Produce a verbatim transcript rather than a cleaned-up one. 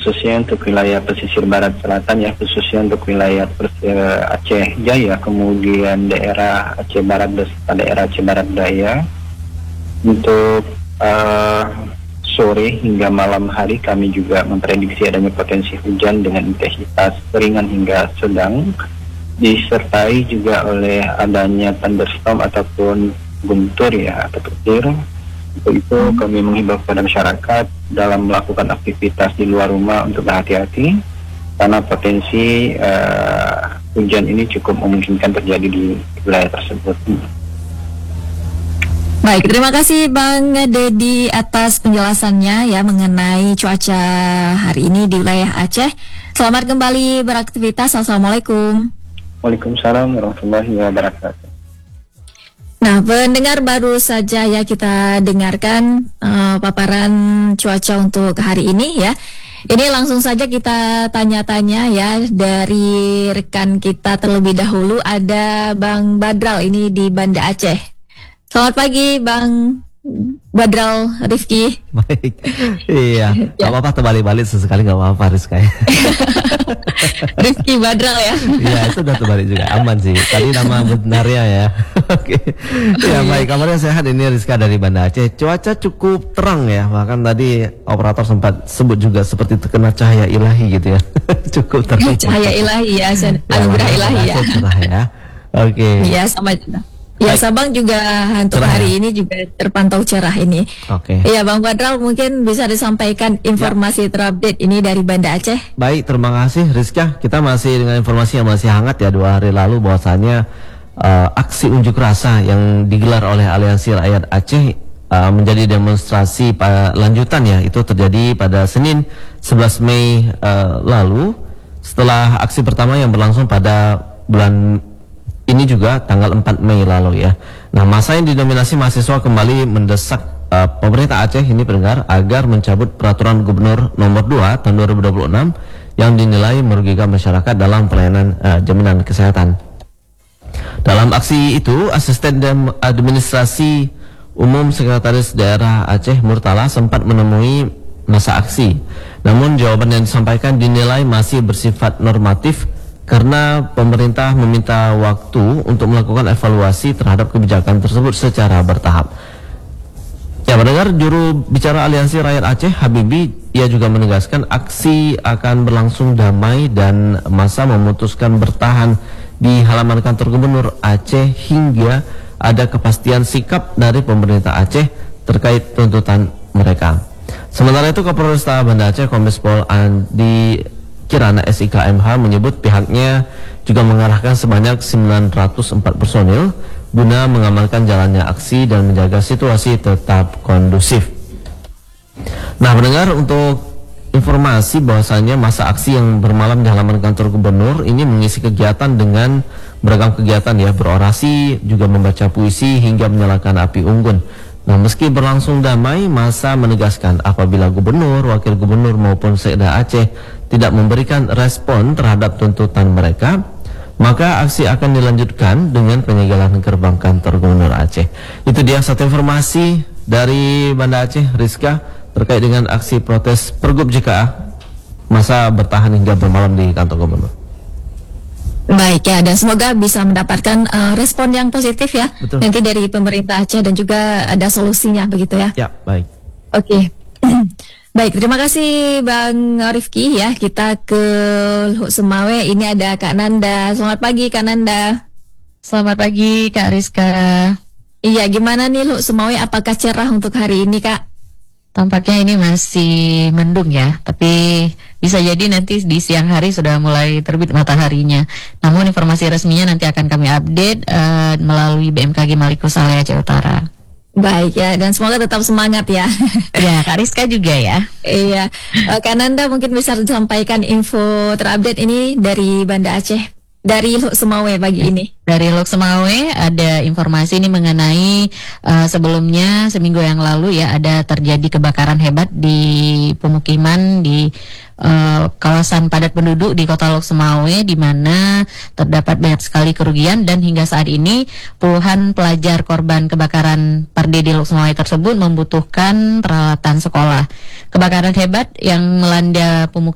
khususnya untuk wilayah pesisir barat selatan ya, khususnya untuk wilayah pesisir Aceh Jaya, kemudian daerah Aceh Barat beserta daerah Aceh Barat Daya. Untuk uh, sore hingga malam hari kami juga memprediksi adanya potensi hujan dengan intensitas ringan hingga sedang, disertai juga oleh adanya thunderstorm ataupun guntur ya atau petir. Untuk itu kami menghimbau kepada masyarakat dalam melakukan aktivitas di luar rumah untuk berhati-hati karena potensi uh, hujan ini cukup memungkinkan terjadi di wilayah tersebut. Baik, terima kasih Bang Dedi atas penjelasannya ya mengenai cuaca hari ini di wilayah Aceh. Selamat kembali beraktivitas. Assalamualaikum. Waalaikumsalam warahmatullahi wabarakatuh. Nah, pendengar, baru saja ya kita dengarkan uh, paparan cuaca untuk hari ini ya. Ini langsung saja kita tanya-tanya ya dari rekan kita terlebih dahulu. Ada Bang Badral ini di Banda Aceh. Selamat pagi Bang Badral Rifki. Baik, iya, nggak ya. Apa-apa terbalik-balik sesekali, nggak apa-apa Rizka. Rifki Badral ya. Iya, itu udah terbalik juga, aman sih. Tadi nama benarnya ya. Oke, ya baik, kabarnya sehat ini Rizka dari Banda Aceh. Cuaca cukup terang ya, bahkan tadi operator sempat sebut juga seperti terkena cahaya ilahi gitu ya. Cukup terang. Cahaya ilahi ya, anugerah ilahi ya. Cerah ya. Oke. Iya, sama juga. Ya, baik. Sabang juga untuk cerah hari ya? Ini juga terpantau cerah ini. Oke. Iya, Bang Badral mungkin bisa disampaikan informasi ya. Terupdate ini dari Banda Aceh. Baik, terima kasih Rizka. Kita masih dengan informasi yang masih hangat ya, dua hari lalu bahwasanya uh, aksi unjuk rasa yang digelar oleh Aliansi Rakyat Aceh uh, menjadi demonstrasi uh, lanjutan ya. Itu terjadi pada Senin sebelas Mei uh, lalu setelah aksi pertama yang berlangsung pada bulan ini juga tanggal empat Mei lalu ya. Nah, masa yang didominasi mahasiswa kembali mendesak uh, pemerintah Aceh ini pendengar agar mencabut peraturan gubernur nomor dua tahun dua ribu dua puluh enam yang dinilai merugikan masyarakat dalam pelayanan uh, jaminan kesehatan. Dalam aksi itu, Asisten Administrasi Umum Sekretaris Daerah Aceh Murtala sempat menemui masa aksi. Namun jawaban yang disampaikan dinilai masih bersifat normatif karena pemerintah meminta waktu untuk melakukan evaluasi terhadap kebijakan tersebut secara bertahap. Ya, mendengar juru bicara Aliansi Rakyat Aceh Habibi, ia juga menegaskan aksi akan berlangsung damai dan masa memutuskan bertahan di halaman kantor gubernur Aceh hingga ada kepastian sikap dari pemerintah Aceh terkait tuntutan mereka. Sementara itu, Kapolresta Banda Aceh Kombes Pol Andi Kirana S I K M H menyebut pihaknya juga mengarahkan sebanyak sembilan ratus empat personil guna mengamankan jalannya aksi dan menjaga situasi tetap kondusif. Nah, mendengar untuk informasi bahwasannya masa aksi yang bermalam di halaman kantor gubernur ini mengisi kegiatan dengan beragam kegiatan ya, berorasi, juga membaca puisi hingga menyalakan api unggun. Nah, meski berlangsung damai, masa menegaskan apabila gubernur, wakil gubernur maupun Sekda Aceh tidak memberikan respon terhadap tuntutan mereka, maka aksi akan dilanjutkan dengan penyegelan gerbang kantor gubernur Aceh. Itu dia satu informasi dari Banda Aceh, Rizka, terkait dengan aksi protes Pergub J K A masa bertahan hingga bermalam di kantor gubernur. Baik ya, dan semoga bisa mendapatkan uh, respon yang positif ya. Betul. Nanti dari pemerintah Aceh dan juga ada solusinya begitu ya. Ya, baik. Oke. Baik, terima kasih Bang Rifki ya. Kita ke Luhuk Semawe, ini ada Kak Nanda. Selamat pagi Kak Nanda. Selamat pagi Kak Rizka. Iya, gimana nih Luhuk Semawe, apakah cerah untuk hari ini Kak? Tampaknya ini masih mendung ya, tapi bisa jadi nanti di siang hari sudah mulai terbit mataharinya. Namun informasi resminya nanti akan kami update uh, melalui B M K G Maliko Saleh Aceh Utara. Baik ya, dan semoga tetap semangat ya. Ya, Kak Rizka juga ya. Iya, uh, Kak Nanda mungkin bisa disampaikan info terupdate ini dari Banda Aceh. Dari Luhuk Semawe pagi ini. Dari Luhuk Semawe ada informasi ini mengenai uh, sebelumnya seminggu yang lalu ya ada terjadi kebakaran hebat di pemukiman di uh, kawasan padat penduduk di Kota Luhuk Semawe, di mana terdapat banyak sekali kerugian dan hingga saat ini puluhan pelajar korban kebakaran Parde di Luhuk Semawe tersebut membutuhkan peralatan sekolah. Kebakaran hebat yang melanda pemukiman